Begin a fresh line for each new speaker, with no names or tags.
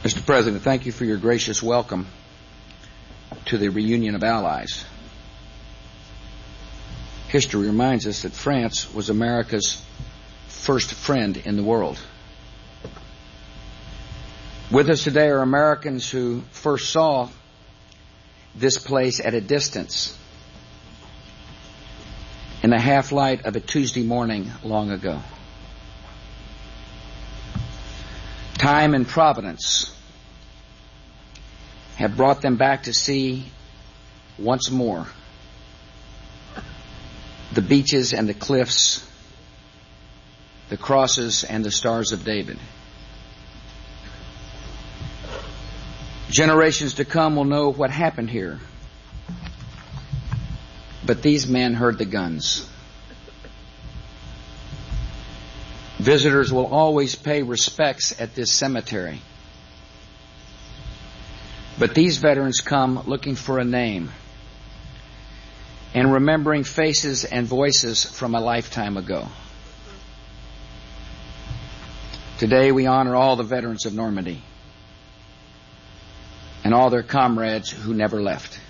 Mr. President, thank you for your gracious welcome to the reunion of allies. History reminds us that France was America's first friend in the world. With us today are Americans who first saw this place at a distance in the half-light of a Tuesday morning long ago. Time and providence have brought them back to see once more the beaches and the cliffs, the crosses and the stars of David. Generations to come will know what happened here, but these men heard the guns. Visitors will always pay respects at this cemetery, but these veterans come looking for a name and remembering faces and voices from a lifetime ago. Today we honor all the veterans of Normandy and all their comrades who never left.